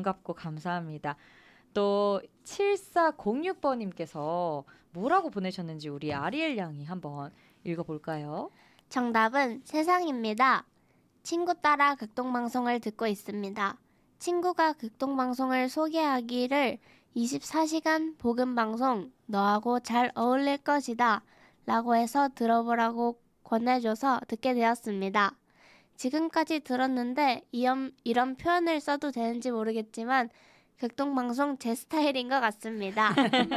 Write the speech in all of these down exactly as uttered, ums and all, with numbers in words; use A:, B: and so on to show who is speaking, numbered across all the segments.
A: 반갑고 감사합니다. 또 칠사공육 번님께서 뭐라고 보내셨는지 우리 아리엘 양이 한번 읽어볼까요?
B: 정답은 세상입니다. 친구 따라 극동방송을 듣고 있습니다. 친구가 극동방송을 소개하기를 이십사 시간 복음방송 너하고 잘 어울릴 것이다 라고 해서 들어보라고 권해줘서 듣게 되었습니다. 지금까지 들었는데 이런, 이런 표현을 써도 되는지 모르겠지만 극동방송 제 스타일인 것 같습니다.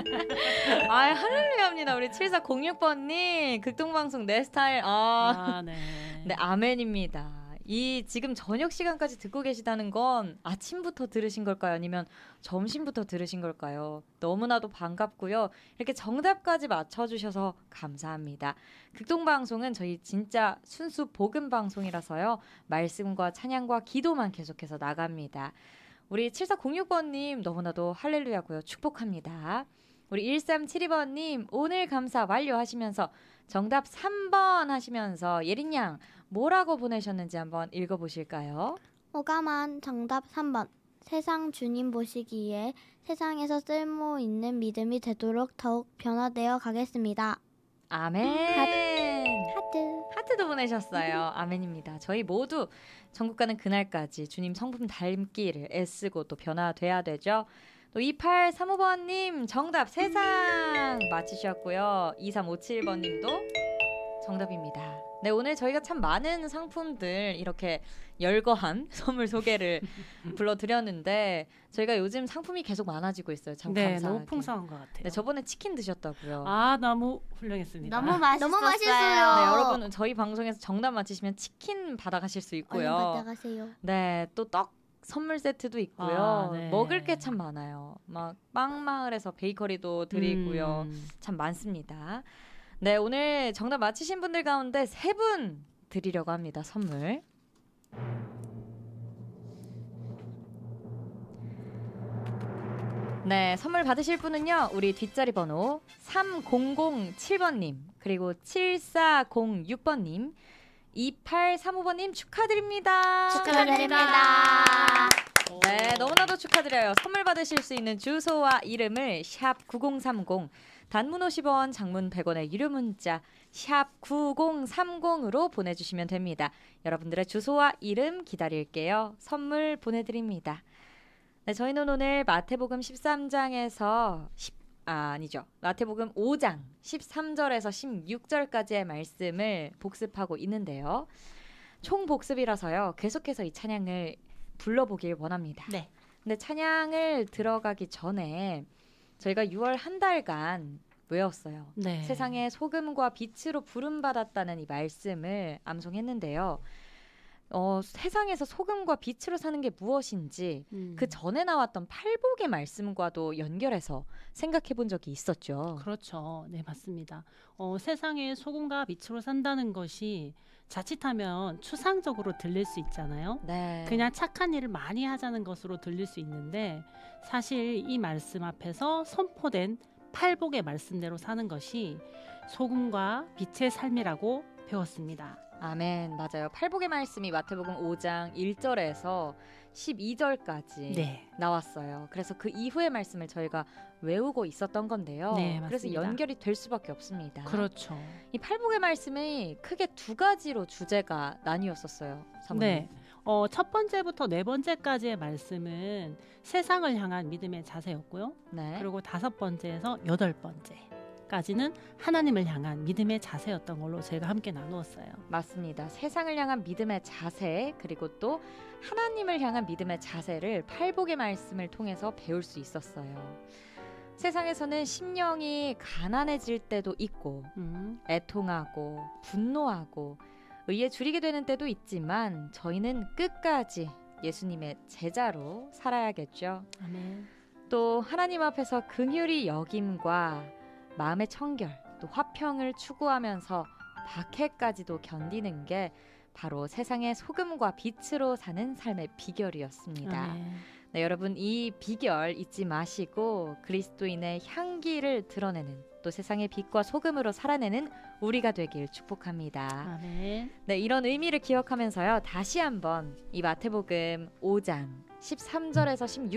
A: 아, 할렐루야입니다. 우리 칠사공육 번님 극동방송 내 스타일. 아,
C: 아 네.
A: 네, 아멘입니다. 이 지금 저녁 시간까지 듣고 계시다는 건 아침부터 들으신 걸까요? 아니면 점심부터 들으신 걸까요? 너무나도 반갑고요. 이렇게 정답까지 맞춰주셔서 감사합니다. 극동방송은 저희 진짜 순수 복음 방송이라서요. 말씀과 찬양과 기도만 계속해서 나갑니다. 우리 칠사공육 번님 너무나도 할렐루야고요. 축복합니다. 우리 일삼칠이 번님 오늘 감사 완료하시면서 정답 삼 번 하시면서 예린 양 뭐라고 보내셨는지 한번 읽어보실까요?
B: 오감한 정답 삼 번. 세상 주님 보시기에 세상에서 쓸모 있는 믿음이 되도록 더욱 변화되어 가겠습니다.
A: 아멘.
B: 하트.
A: 하트도 보내셨어요. 아멘입니다. 저희 모두 천국 가는 그날까지 주님 성품 닮기를 애쓰고 또 변화돼야 되죠. 또 이팔삼오 번님 정답 세상 맞히셨고요. 이삼오칠 번님도 정답입니다. 네, 오늘 저희가 참 많은 상품들 이렇게 열거한 선물 소개를 불러드렸는데 저희가 요즘 상품이 계속 많아지고 있어요. 참
C: 네,
A: 감사하게.
C: 너무 풍성한 것 같아요.
A: 네, 저번에 치킨 드셨다고요.
C: 아, 너무 훌륭했습니다.
B: 너무 맛있었어요.
D: 너무 맛있어요.
A: 네, 여러분 저희 방송에서 정답 맞히시면 치킨 받아가실 수 있고요.
B: 얼른 받아가세요.
A: 네, 또 떡 선물 세트도 있고요.
C: 아, 네.
A: 먹을 게 참 많아요. 막 빵마을에서 베이커리도 드리고요.
C: 음.
A: 참 많습니다. 네, 오늘 정답 맞히신 분들 가운데 세 분 드리려고 합니다. 선물. 네, 선물 받으실 분은요. 우리 뒷자리 번호 삼공공칠 번님 그리고 칠사공육 번님 이팔삼오 번님 축하드립니다.
B: 축하드립니다.
A: 네, 너무나도 축하드려요. 선물 받으실 수 있는 주소와 이름을 샵 구공삼공 단문 오십 원, 장문 백 원의 유료 문자 샵 구공삼공으로 보내주시면 됩니다. 여러분들의 주소와 이름 기다릴게요. 선물 보내드립니다. 네, 저희는 오늘 마태복음 십삼 장에서 십, 아, 아니죠. 마태복음 오 장 십삼 절에서 십육 절까지의 말씀을 복습하고 있는데요. 총 복습이라서요. 계속해서 이 찬양을 불러보길 원합니다.
C: 네.
A: 근데 찬양을 들어가기 전에 저희가 유월 한 달간 외웠어요.
C: 네.
A: 세상에 소금과 빛으로 부름받았다는 이 말씀을 암송했는데요. 어, 세상에서 소금과 빛으로 사는 게 무엇인지
C: 음.
A: 그 전에 나왔던 팔복의 말씀과도 연결해서 생각해 본 적이 있었죠.
C: 그렇죠. 네, 맞습니다. 어, 세상에 소금과 빛으로 산다는 것이 자칫하면 추상적으로 들릴 수 있잖아요.
A: 네.
C: 그냥 착한 일을 많이 하자는 것으로 들릴 수 있는데 사실 이 말씀 앞에서 선포된 팔복의 말씀대로 사는 것이 소금과 빛의 삶이라고 배웠습니다.
A: 아멘. 맞아요. 팔복의 말씀이 마태복음 오 장 일 절에서 십이 절까지
C: 네.
A: 나왔어요. 그래서 그 이후의 말씀을 저희가 외우고 있었던 건데요.
C: 네,
A: 그래서
C: 맞습니다.
A: 연결이 될 수밖에 없습니다.
C: 그렇죠.
A: 이 팔복의 말씀이 크게 두 가지로 주제가 나뉘었었어요. 사모님.
C: 네. 어, 첫 번째부터 네 번째까지의 말씀은 세상을 향한 믿음의 자세였고요.
A: 네.
C: 그리고 다섯 번째에서 여덟 번째까지는 하나님을 향한 믿음의 자세였던 걸로 제가 함께 나누었어요.
A: 맞습니다. 세상을 향한 믿음의 자세 그리고 또 하나님을 향한 믿음의 자세를 팔복의 말씀을 통해서 배울 수 있었어요. 세상에서는 심령이 가난해질 때도 있고
C: 음.
A: 애통하고 분노하고 의에 줄이게 되는 때도 있지만 저희는 끝까지 예수님의 제자로 살아야겠죠.
C: 아멘.
A: 또 하나님 앞에서 긍휼히 여김과 마음의 청결 또 화평을 추구하면서 박해까지도 견디는 게 바로 세상의 소금과 빛으로 사는 삶의 비결이었습니다.
C: 아멘.
A: 네, 여러분 이 비결 잊지 마시고 그리스도인의 향기를 드러내는 또 세상의 빛과 소금으로 살아내는 우리가 되길 축복합니다.
C: 아멘.
A: 네, 이런 의미를 기억하면서요. 다시 한번 이 마태복음 오 장 십삼 절에서 십육